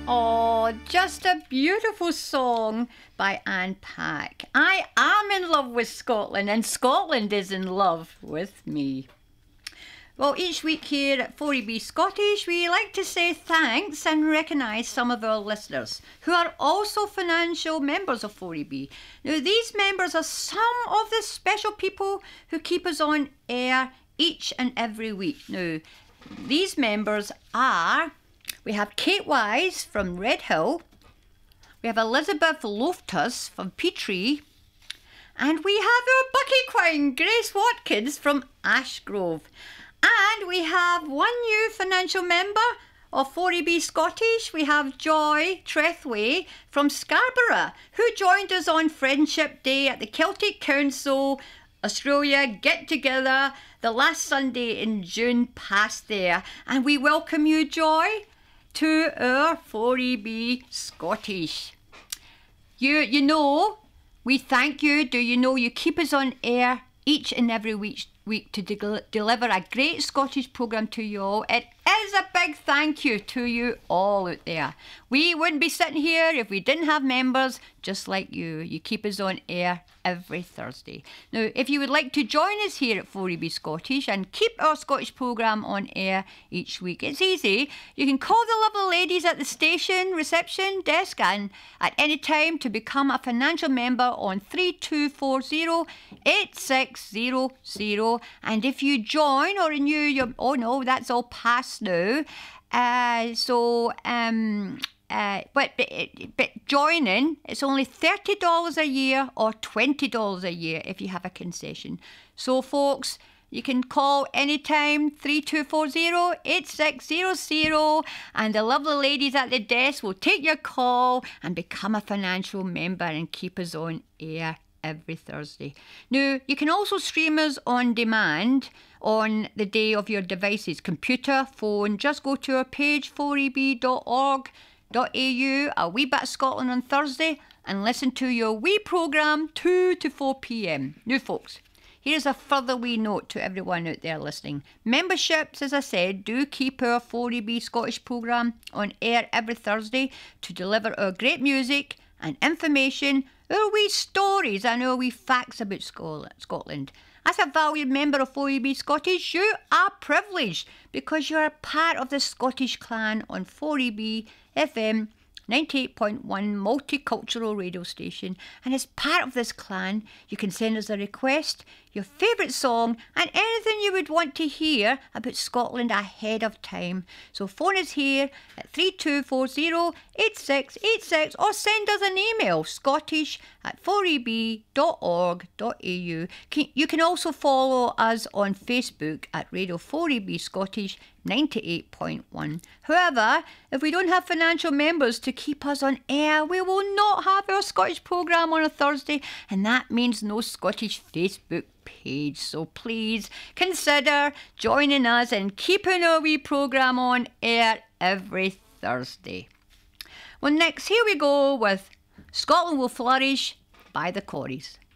Oh, just a beautiful song by Anne Pack. I am in love with Scotland, and Scotland is in love with me. Well, each week here at 4EB Scottish, we like to say thanks and recognise some of our listeners who are also financial members of 4EB. Now, these members are some of the special people who keep us on air each and every week. Now, these members are... We have Kate Wise from Redhill. We have Elizabeth Loftus from Petree. And we have our Bucky Quine, Grace Watkins from Ashgrove. And we have one new financial member of 4EB Scottish. We have Joy Trethway from Scarborough, who joined us on Friendship Day at the Celtic Council Australia get-together the last Sunday in June past there. And we welcome you, Joy, to our 4EB Scottish. You know, we thank you. Do you know you keep us on air each and every week to deliver a great Scottish programme to you all. It is a big thank you to you all out there. We wouldn't be sitting here if we didn't have members just like you. You keep us on air every Thursday. Now, if you would like to join us here at 4EB Scottish and keep our Scottish programme on air each week, it's easy. You can call the lovely ladies at the station reception desk and at any time to become a financial member on 3240-8600. And if you join or renew your... Oh no, that's all past now. But joining, it's only $30 a year or $20 a year if you have a concession. So folks, you can call anytime 3240-8600 and the lovely ladies at the desk will take your call and become a financial member and keep us on air every Thursday. Now, you can also stream us on demand on the day of your devices, computer, phone. Just go to our page 4eb.org.au, a wee bit of Scotland on Thursday, and listen to your wee programme 2 to 4 p.m. Now, folks, here's a further wee note to everyone out there listening. Memberships, as I said, do keep our 4EB Scottish programme on air every Thursday to deliver our great music and information, our wee stories and our wee facts about Scotland. As a valued member of 4EB Scottish, you are privileged because you are a part of the Scottish clan on 4EB FM 98.1 multicultural radio station. And as part of this clan, you can send us a request, your favourite song and anything you would want to hear about Scotland ahead of time. So phone us here at 3240-8686 or send us an email, scottish@4eb.org.au. You can also follow us on Facebook at Radio 4EB Scottish 98.1. However, if we don't have financial members to keep us on air, we will not have our Scottish programme on a Thursday, and that means no Scottish Facebook page. So please consider joining us and keeping our wee programme on air every Thursday. Well, next, here we go with Scotland Will Flourish by the Corries.